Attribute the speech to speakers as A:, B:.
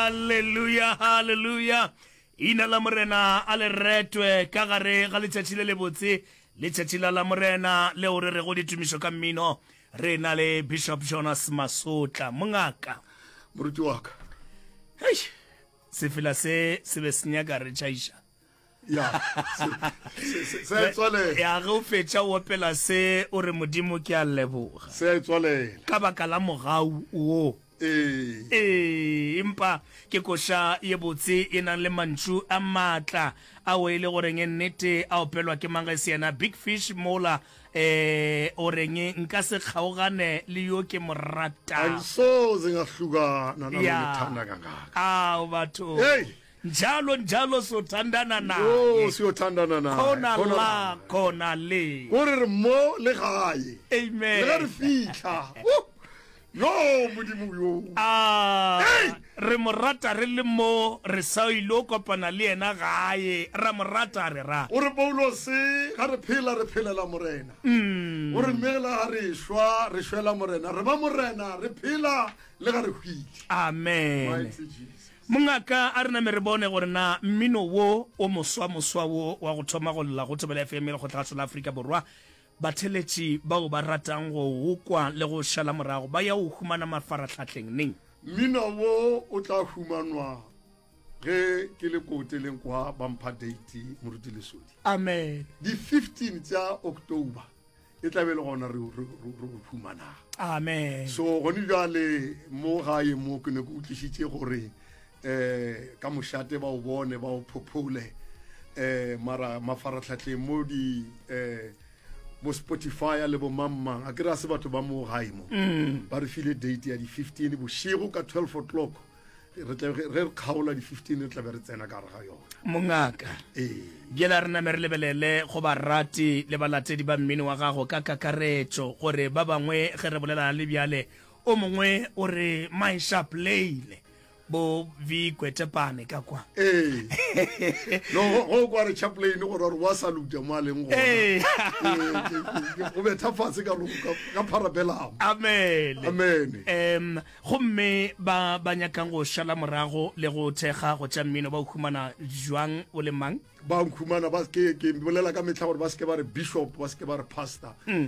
A: Hallelujah, hallelujah. Ina la morena a le retwe ka gare ga letšatši le botse letšatši la morena le o re go ditumišo ka mmino re na le Bishop Jonas Masotla mongaka
B: moruti wa ka
A: sefela se be senyaka re tšaiša
B: ya se tswale
A: ya go fetša o opela se o re modimo ke a leboga
B: se tswale
A: ka baka la mogau o impa ke koša ye botse e nang le mantšu a maatla a o e le goreng nnete a opelwa ke manga seena Big Fish mola o reng nka se kgaogane le yo ke morata
B: so zingahluka nanathanda kangaka
A: o batho
B: hey
A: njalo sothandana naye
B: siyothandana naye
A: khona le
B: gore re mo le gae
A: amen
B: le re fihla yo modimo yo
A: re morata re le mo re sa ile kopana le ena gae ra morata re ra
B: gore Paulos ga re phelela morena gore megela ga re shwela morena re ba morena re phela le ga re hwile
A: amen mongaka a re name re bone gore na mmino wo o moswa wo wa go thoma go lla go Thobela FM le go tla tsola Afrika borwa batheletši bao ba ratang go ukwa le go šala morago ba ya o humana mafaratlhatlheng neng
B: mmino wo o tla humanwa ge ke le koteleng kwa bampha date moruti lesodi
A: amen
B: di 15 tša October e tla be le gona re humana
A: amen
B: so gone jale mo gae mo ke ne ke utlwisitše gore ka mošate ba o bone ba o phopole mara mafaratlhatlheng mo di bo Spotify le bo mamang a kry-a se batho ba mo gae mo ba re file date ya di 15 bošego ka 12 o'clock re kgaola di 15 re tla be re tsena ka re ga yona
A: mongaka gela re name re lebelele go barati le balatedi ba mmino wa gago ka kakaretšo gore ba bangwe ge re bolelana le bjale o mongwe o re maisha playile bo vi kwetepane ka kwa
B: no go kwa re chaplain gore wa saluta mo leng gona go betha fatse ka parabela amen
A: gomme ba nyakang go šala morago le go thega go tša mmino ba khumana jwang o le mang
B: ba khumana ba ke bolela ka metla gore ba se ke ba re bishop ba se ke ba re pastor